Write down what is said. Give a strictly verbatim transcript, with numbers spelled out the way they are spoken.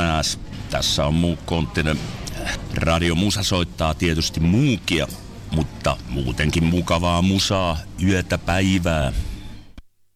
tänääs. Tässä on muu konttinen. Radio Musa soittaa tietysti muukia, mutta muutenkin mukavaa musaa yötä päivää.